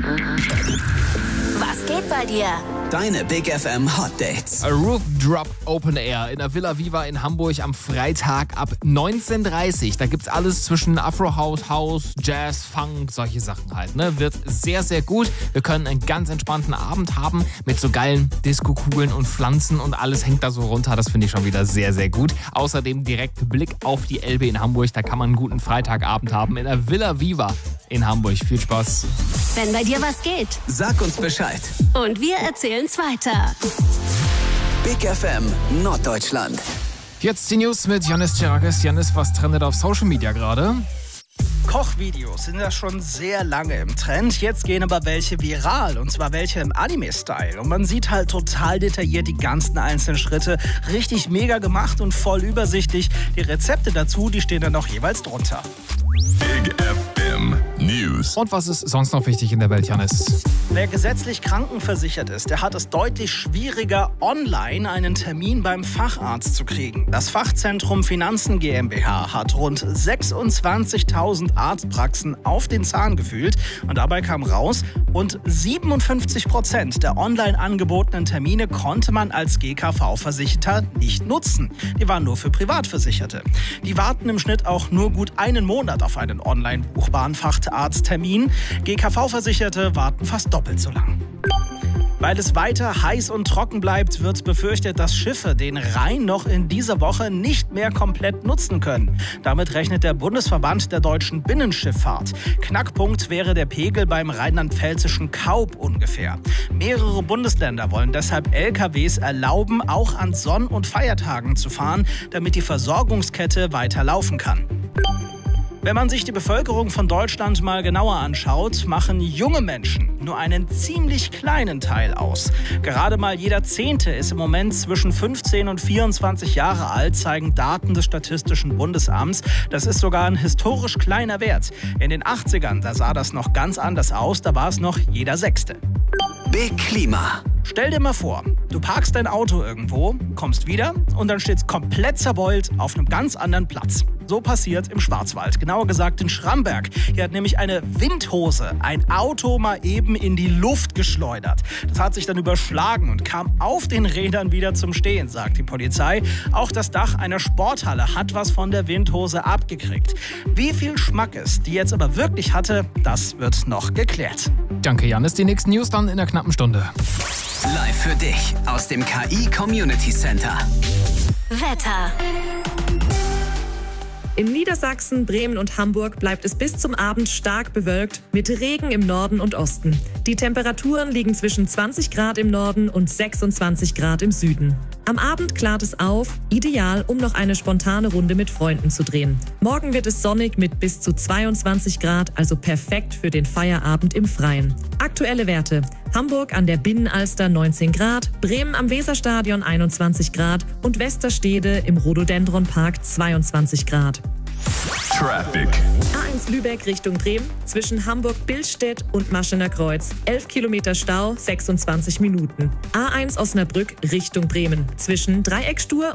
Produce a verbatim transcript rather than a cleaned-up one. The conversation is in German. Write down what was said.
Was geht bei dir? Deine Big F M Hot Dates. A Roof Drop Open Air in der Villa Viva in Hamburg am Freitag ab neunzehn Uhr dreißig. Da gibt's alles zwischen Afro House, House, Jazz, Funk, solche Sachen halt. Ne? Wird sehr, sehr gut. Wir können einen ganz entspannten Abend haben mit so geilen Disco-Kugeln und Pflanzen und alles hängt da so runter. Das finde ich schon wieder sehr, sehr gut. Außerdem direkt Blick auf die Elbe in Hamburg. Da kann man einen guten Freitagabend haben in der Villa Viva in Hamburg. Viel Spaß. Wenn bei dir was geht. Sag uns Bescheid. Und wir erzählen's weiter. Big F M Norddeutschland. Jetzt die News mit Janis Chiragas. Janis, was trendet auf Social Media gerade? Kochvideos sind ja schon sehr lange im Trend. Jetzt gehen aber welche viral, und zwar welche im Anime-Style. Und man sieht halt total detailliert die ganzen einzelnen Schritte. Richtig mega gemacht und voll übersichtlich. Die Rezepte dazu, die stehen dann noch jeweils drunter. Big F M News. Und was ist sonst noch wichtig in der Welt, Janis? Wer gesetzlich krankenversichert ist, der hat es deutlich schwieriger, online einen Termin beim Facharzt zu kriegen. Das Fachzentrum Finanzen GmbH hat rund sechsundzwanzigtausend Arztpraxen auf den Zahn gefühlt. Und dabei kam raus, rund siebenundfünfzig Prozent der online angebotenen Termine konnte man als G K V-Versicherter nicht nutzen. Die waren nur für Privatversicherte. Die warten im Schnitt auch nur gut einen Monat auf einen online buchbaren Facharzttermin. G K V-Versicherte warten fast doppelt so lang. Weil es weiter heiß und trocken bleibt, wird befürchtet, dass Schiffe den Rhein noch in dieser Woche nicht mehr komplett nutzen können. Damit rechnet der Bundesverband der deutschen Binnenschifffahrt. Knackpunkt wäre der Pegel beim rheinland-pfälzischen Kaub ungefähr. Mehrere Bundesländer wollen deshalb L K Ws erlauben, auch an Sonn- und Feiertagen zu fahren, damit die Versorgungskette weiter laufen kann. Wenn man sich die Bevölkerung von Deutschland mal genauer anschaut, machen junge Menschen nur einen ziemlich kleinen Teil aus. Gerade mal jeder Zehnte ist im Moment zwischen fünfzehn und vierundzwanzig Jahre alt, zeigen Daten des Statistischen Bundesamts. Das ist sogar ein historisch kleiner Wert. In den achtzigern, da sah das noch ganz anders aus, da war es noch jeder Sechste. Big Klima. Stell dir mal vor, du parkst dein Auto irgendwo, kommst wieder und dann steht es komplett zerbeult auf einem ganz anderen Platz. So passiert im Schwarzwald, genauer gesagt in Schramberg. Hier hat nämlich eine Windhose ein Auto mal eben in die Luft geschleudert. Das hat sich dann überschlagen und kam auf den Rädern wieder zum Stehen, sagt die Polizei. Auch das Dach einer Sporthalle hat was von der Windhose abgekriegt. Wie viel Schmackes die jetzt aber wirklich hatte, das wird noch geklärt. Danke, Janis. Die nächsten News dann in einer knappen Stunde. Live für dich aus dem K I Community Center. Wetter. In Niedersachsen, Bremen und Hamburg bleibt es bis zum Abend stark bewölkt, mit Regen im Norden und Osten. Die Temperaturen liegen zwischen zwanzig Grad im Norden und sechsundzwanzig Grad im Süden. Am Abend klart es auf, ideal, um noch eine spontane Runde mit Freunden zu drehen. Morgen wird es sonnig mit bis zu zweiundzwanzig Grad, also perfekt für den Feierabend im Freien. Aktuelle Werte: Hamburg an der Binnenalster neunzehn Grad, Bremen am Weserstadion einundzwanzig Grad und Westerstede im Rhododendron-Park zweiundzwanzig Grad. Traffic. A eins Lübeck Richtung Bremen, zwischen Hamburg-Billstedt und Maschener Kreuz. elf Kilometer Stau, sechsundzwanzig Minuten. A eins Osnabrück Richtung Bremen, zwischen Dreieckstur